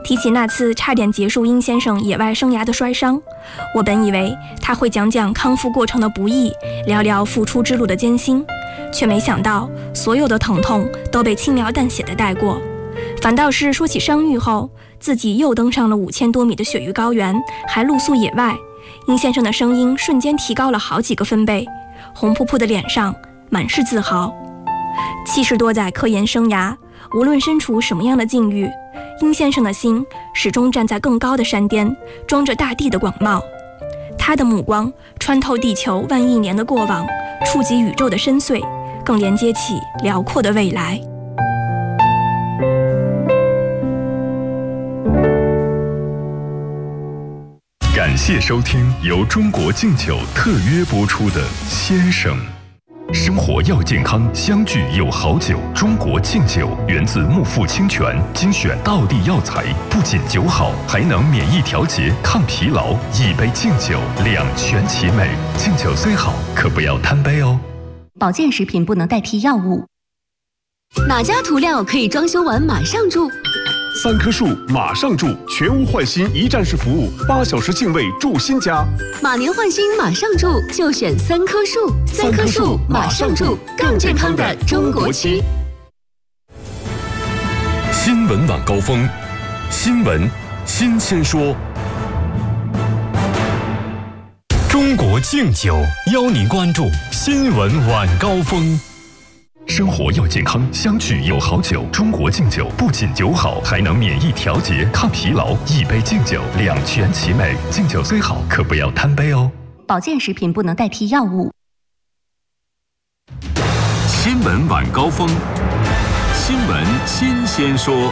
提起那次差点结束殷先生野外生涯的摔伤，我本以为他会讲讲康复过程的不易，聊聊复出之路的艰辛，却没想到所有的疼痛都被轻描淡写的带过，反倒是说起伤愈后自己又登上了5000多米的雪域高原，还露宿野外，殷先生的声音瞬间提高了好几个分贝，红扑扑的脸上满是自豪。70多载科研生涯，无论身处什么样的境遇，殷先生的心始终站在更高的山巅，装着大地的广袤。他的目光穿透地球万亿年的过往，触及宇宙的深邃，更连接起辽阔的未来。 感谢收听由中国敬酒特约播出的《先生》。生活要健康，相聚有好酒。中国敬酒源自木富清泉，精选道地药材，不仅酒好，还能免疫调节、抗疲劳。一杯敬酒，两全其美。敬酒虽好，可不要贪杯哦。 保健食品不能代替药物。 哪家涂料可以装修完马上住 ？3棵树马上住，全屋换新一站式服务，8小时净位住新家。 马年换新马上住，就选3棵树。3棵树马上住，更健康的中国区。 新闻晚高峰，新闻新鲜说。中国敬酒邀您关注新闻晚高峰。生活要健康，相聚有好酒。中国敬酒不仅酒好，还能免疫调节、抗疲劳。一杯敬酒，两全其美。敬酒虽好，可不要贪杯哦。 保健食品不能代替药物。 新闻晚高峰，新闻新鲜说。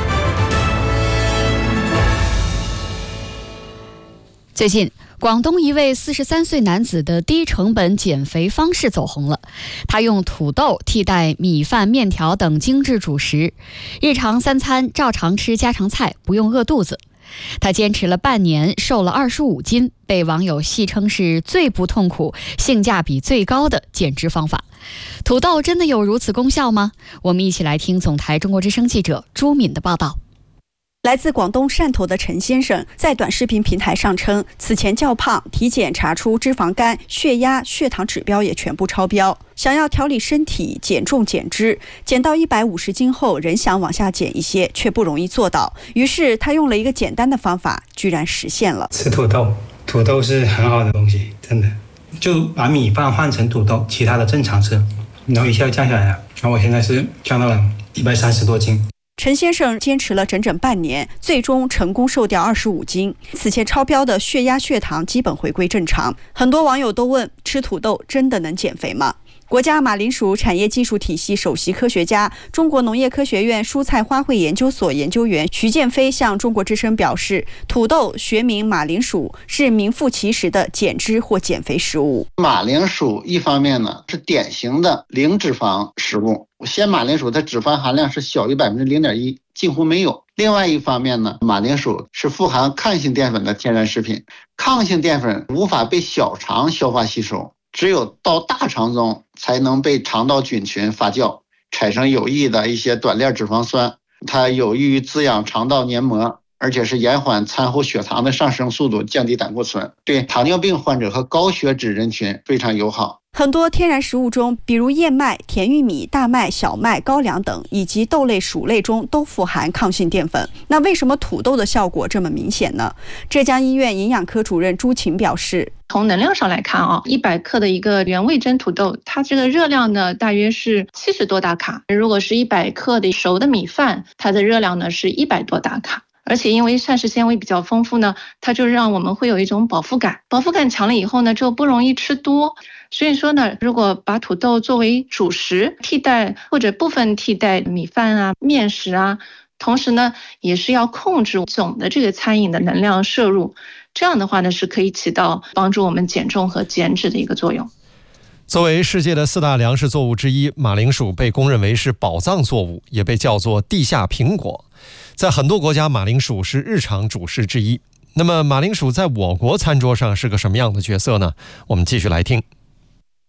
最近，广东一位43岁男子的低成本减肥方式走红了。他用土豆替代米饭、面条等精致主食，日常3餐照常吃家常菜，不用饿肚子。他坚持了半年，瘦了25斤，被网友戏称是最不痛苦、性价比最高的减脂方法。土豆真的有如此功效吗？我们一起来听总台中国之声记者朱敏的报道。 来自广东汕头的陈先生在短视频平台上称，此前较胖，体检查出脂肪肝、血压、血糖指标也全部超标，想要调理身体、减重减脂，减到150斤后仍想往下减一些，却不容易做到。于是他用了一个简单的方法，居然实现了。 吃土豆，土豆是很好的东西，真的，就把米饭换成土豆，其他的正常吃，然后一下降下来了。然后我现在是降到了130多斤。 陈先生坚持了整整半年，最终成功瘦掉25斤。此前超标的血压、血糖基本回归正常。很多网友都问：吃土豆真的能减肥吗？国家马铃薯产业技术体系首席科学家、中国农业科学院蔬菜花卉研究所研究员徐建飞向中国之声表示，土豆学名马铃薯是名副其实的减脂或减肥食物。 马铃薯一方面呢是典型的零脂肪食物，鲜马铃薯的脂肪含量是小于0.1%，近乎没有。另外一方面呢，马铃薯是富含抗性淀粉的天然食品，抗性淀粉无法被小肠消化吸收，只有到大肠中才能被肠道菌群发酵，产生有益的一些短链脂肪酸，它有益于滋养肠道黏膜，而且是延缓餐后血糖的上升速度，降低胆固醇，对糖尿病患者和高血脂人群非常友好。 很多天然食物中，比如燕麦、甜玉米、大麦、小麦、高粱等，以及豆类、薯类中都富含抗性淀粉。那为什么土豆的效果这么明显呢？浙江医院营养科主任朱琴表示， 从能量上来看100克的一个原味真土豆，它这个热量呢大约是70多大卡。如果是100克的熟的米饭，它的热量呢是100多大卡。而且因为膳食纤维比较丰富呢，它就让我们会有一种饱腹感，饱腹感强了以后呢，就不容易吃多。所以说呢，如果把土豆作为主食替代或者部分替代米饭啊、面食啊，同时呢也是要控制总的这个餐饮的能量摄入，这样的话呢是可以起到帮助我们减重和减脂的一个作用。 作为世界的4大粮食作物之一，马铃薯被公认为是宝藏作物，也被叫做地下苹果。在很多国家，马铃薯是日常主食之一。那么马铃薯在我国餐桌上是个什么样的角色呢？我们继续来听。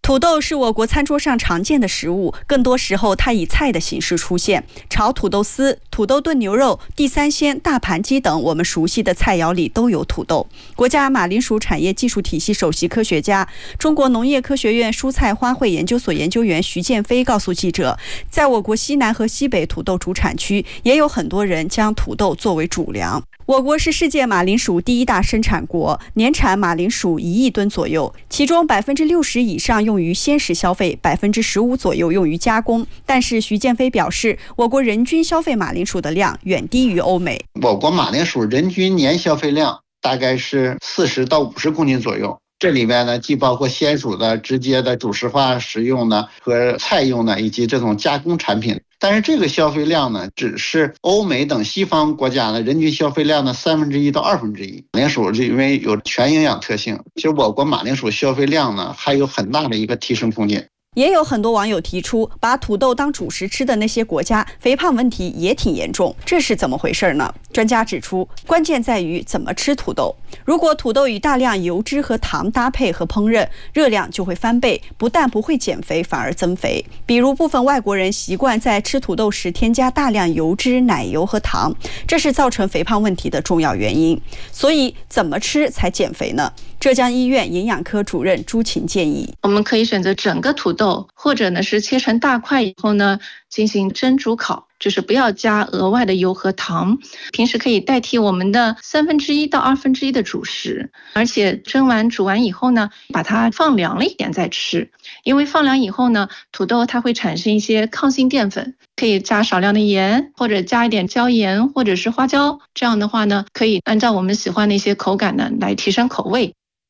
土豆是我国餐桌上常见的食物，更多时候它以菜的形式出现。炒土豆丝、土豆炖牛肉、地三鲜、大盘鸡等我们熟悉的菜肴里都有土豆。国家马铃薯产业技术体系首席科学家、中国农业科学院蔬菜花卉研究所研究员徐建飞告诉记者，在我国西南和西北土豆主产区，也有很多人将土豆作为主粮。我国是世界马铃薯第一大生产国，年产马铃薯1亿吨左右，其中60%以上用于鲜食消费，15%左右用于加工。但是徐建飞表示，我国人均消费马铃薯的量远低于欧美。 我国马铃薯人均年消费量大概是40到50公斤左右。这里面呢，既包括鲜薯的直接的主食化食用的和菜用的，以及这种加工产品。但是这个消费量呢，只是欧美等西方国家的人均消费量的1/3到1/2。马铃薯因为有全营养特性，其实我国马铃薯消费量呢还有很大的一个提升空间。 也有很多网友提出，把土豆当主食吃的那些国家，肥胖问题也挺严重，这是怎么回事呢？专家指出，关键在于怎么吃土豆。如果土豆与大量油脂和糖搭配和烹饪，热量就会翻倍，不但不会减肥，反而增肥。比如部分外国人习惯在吃土豆时添加大量油脂、奶油和糖，这是造成肥胖问题的重要原因。所以怎么吃才减肥呢？浙江医院营养科主任朱琴建议， 我们可以选择整个土豆，或者呢是切成大块以后呢进行蒸煮烤，就是不要加额外的油和糖。平时可以代替我们的1/3到1/2的主食，而且蒸完煮完以后呢，把它放凉了一点再吃。因为放凉以后呢，土豆它会产生一些抗性淀粉，可以加少量的盐，或者加一点椒盐或者是花椒，这样的话呢，可以按照我们喜欢的一些口感呢来提升口味。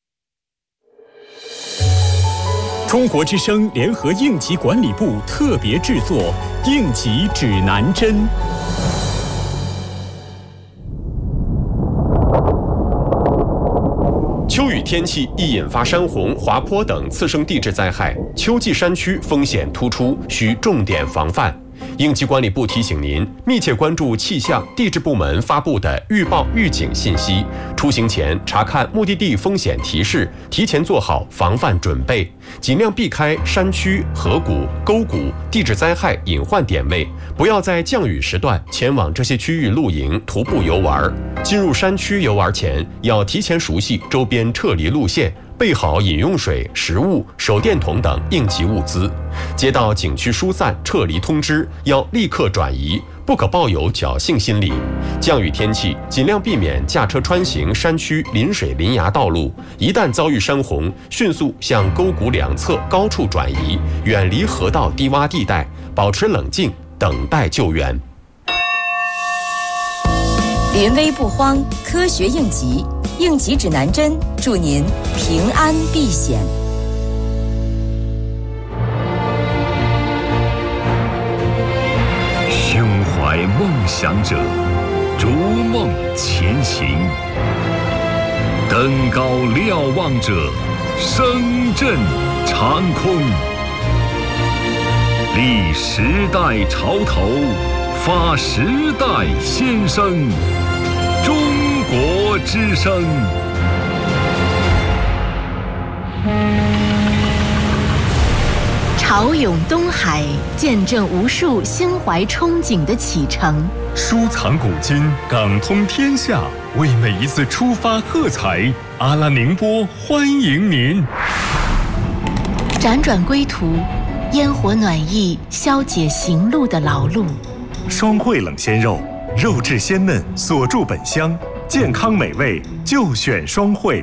中国之声联合应急管理部特别制作《应急指南针》。 秋雨天气易引发山洪、滑坡等次生地质灾害，秋季山区风险突出，需重点防范。应急管理部提醒您，密切关注气象、地质部门发布的预报预警信息，出行前查看目的地风险提示，提前做好防范准备，尽量避开山区、河谷、沟谷、地质灾害隐患点位，不要在降雨时段前往这些区域露营、徒步游玩。进入山区游玩前，要提前熟悉周边撤离路线，备好饮用水、食物、手电筒等应急物资。接到景区疏散、撤离通知，要立刻转移，不可抱有侥幸心理。降雨天气，尽量避免驾车穿行山区临水临崖道路。一旦遭遇山洪，迅速向沟谷两侧高处转移，远离河道低洼地带，保持冷静，等待救援。 临危不慌，科学应急，应急指南针，祝您平安避险。 胸怀梦想者，逐梦前行；登高瞭望者，声震长空。立时代潮头，发时代先声。中国之声。 潮涌东海，见证无数心怀憧憬的启程。 收藏古今，港通天下，为每一次出发喝彩。阿拉宁波欢迎您。 辗转归途，烟火暖意消解行路的劳碌。 双汇冷鲜肉，肉质鲜嫩，锁住本香，健康美味就选双汇。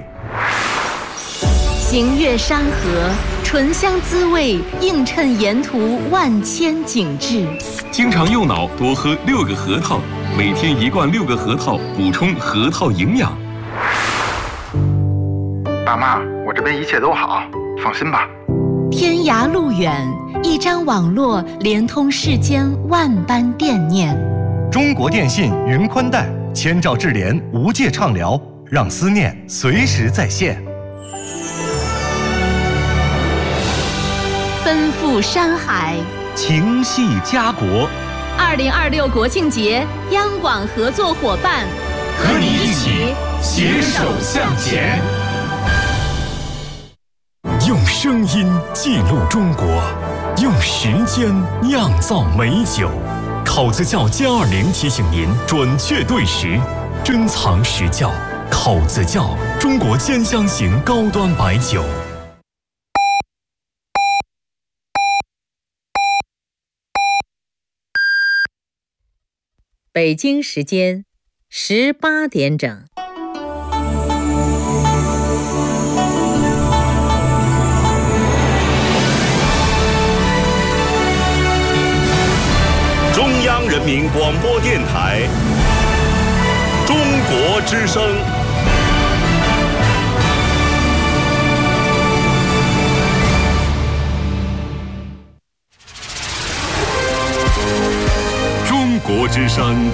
行越山河，醇香滋味映衬沿途万千景致。 经常用脑，多喝6个核桃，每天1罐6个核桃，补充核桃营养。 爸妈，我这边一切都好，放心吧。 天涯路远，一张网络连通世间万般惦念。 中国电信云宽带，千兆智联无界畅聊，让思念随时在线。 奔赴山海， 情系家国。 2026国庆节，央广合作伙伴， 和你一起携手向前。 用声音记录中国，用时间酿造美酒。考子窖+20提醒您准确对时，珍藏实窖。考子窖，中国兼香型高端白酒。 北京时间18点整。 中央人民广播电台中国之声。中国之声